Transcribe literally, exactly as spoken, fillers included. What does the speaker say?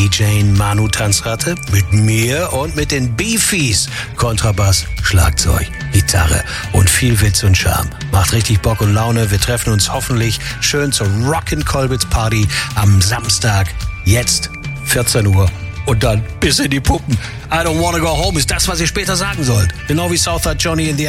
D J Manu Tanzratte, mit mir und mit den Beefies. Kontrabass, Schlagzeug, Gitarre und viel Witz und Charme. Macht richtig Bock und Laune. Wir treffen uns hoffentlich schön zur Rockin' Colbit's Party am Samstag. Jetzt vierzehn Uhr. Und dann bis in die Puppen. I don't wanna go home ist das, was ihr später sagen sollt. Genau wie Southside Johnny in the